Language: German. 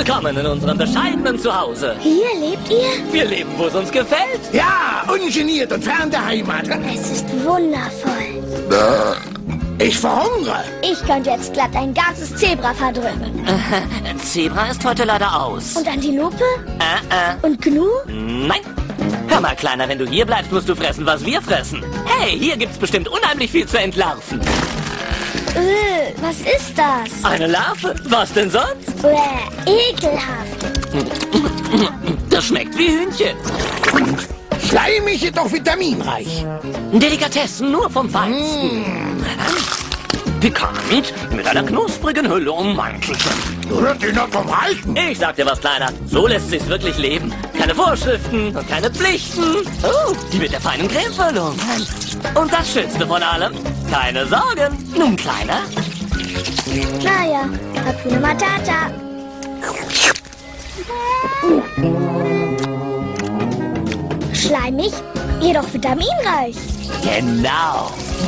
Willkommen in unserem bescheidenen Zuhause. Hier lebt ihr? Wir leben, wo es uns gefällt. Ja, ungeniert und fern der Heimat. Es ist wundervoll. Ich verhungere. Ich könnte jetzt glatt ein ganzes Zebra verdrücken. Zebra ist heute leider aus. Und Antilope? Und Gnu? Nein. Hör mal, Kleiner, wenn du hier bleibst, musst du fressen, was wir fressen. Hey, hier gibt's bestimmt unheimlich viel zu entlarven. Was ist das? Eine Larve? Was denn sonst? Bäh, ekelhaft. Das schmeckt wie Hühnchen. Schleimig, jedoch vitaminreich. Delikatessen nur vom Feinsten. Pikant, mit einer knusprigen Hülle ummantelt. Du hörst dich noch vom Reichen. Ich sag dir was, Kleiner. So lässt sich's wirklich leben. Keine Vorschriften und keine Pflichten. Oh, die mit der feinen Cremefüllung. Und das Schönste von allem, keine Sorgen. Nun, Kleiner. Naja, Hakuna Matata. Schleimig, jedoch vitaminreich. Genau.